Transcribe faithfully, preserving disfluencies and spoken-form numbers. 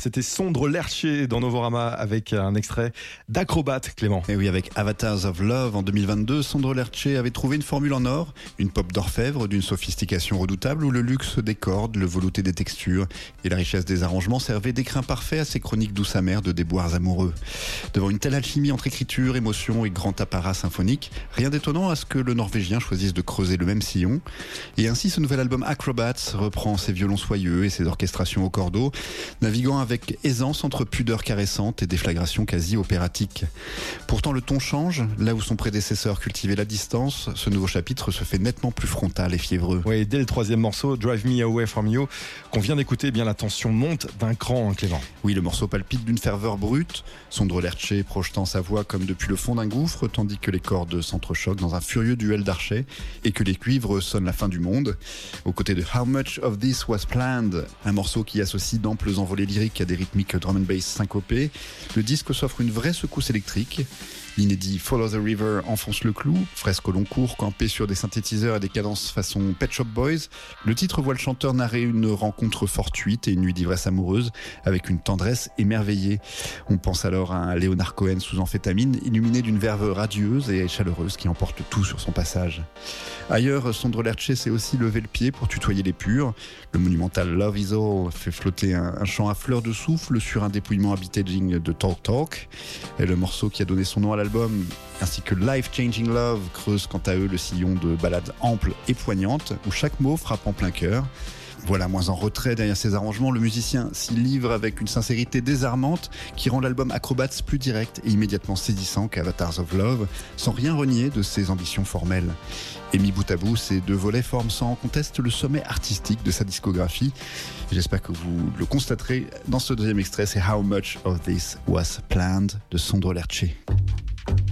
C'était Sondre Lerche dans Novorama avec un extrait d'Acrobat, Clément. Et oui, avec Avatars of Love en deux mille vingt-deux, Sondre Lerche avait trouvé une formule en or, une pop d'orfèvre d'une sophistication redoutable où le luxe des cordes, le velouté des textures et la richesse des arrangements servaient d'écrin parfait à ces chroniques douces amères de déboires amoureux. Devant une telle alchimie entre écriture, émotion et grand apparat symphonique, rien d'étonnant à ce que le Norvégien choisisse de creuser le même sillon. Et ainsi, ce nouvel album Acrobats reprend ses violons soyeux et ses orchestrations au cordeau, naviguant avec aisance entre pudeur caressante et déflagration quasi opératique. Pourtant, le ton change. Là où son prédécesseur cultivait la distance, ce nouveau chapitre se fait nettement plus frontal et fiévreux. Oui, dès le troisième morceau, Drive Me Away From You, qu'on vient d'écouter, eh bien la tension monte d'un cran, hein, Clément. Oui, le morceau palpite d'une ferveur brute, Sondre Lerche projetant sa voix comme depuis le fond d'un gouffre, tandis que les cordes s'entrechoquent dans un furieux duel d'archets et que les cuivres sonnent la fin du monde. Aux côtés de How Much of This Was Planned, un morceau qui associe d'amples envolées lyriques à des rythmiques drum and bass syncopées, le disque s'offre une vraie secousse électrique. L'inédit Follow the River enfonce le clou, fresque au long cours campé sur des synthétiseurs et des cadences façon Pet Shop Boys. Le titre voit le chanteur narrer une rencontre fortuite et une nuit d'ivresse amoureuse avec une tendresse émerveillée. On pense alors à un Leonard Cohen sous amphétamine, illuminé d'une verve radieuse et chaleureuse qui emporte tout sur son passage. Ailleurs, Sondre Lerche s'est aussi levé le pied pour tutoyer les purs. Le monumental Love Is All fait flotter un, un chant à fleur de souffle sur un dépouillement habité digne de Talk Talk. Et le morceau qui a donné son nom à l'album, ainsi que Life Changing Love, creuse quant à eux le sillon de ballades amples et poignantes, où chaque mot frappe en plein cœur. Voilà, moins en retrait derrière ses arrangements, le musicien s'y livre avec une sincérité désarmante qui rend l'album Acrobats plus direct et immédiatement saisissant qu'Avatars of Love, sans rien renier de ses ambitions formelles. Et mis bout à bout, ces deux volets forment sans conteste le sommet artistique de sa discographie. J'espère que vous le constaterez dans ce deuxième extrait, c'est How Much of This Was Planned de Sondre Lerche.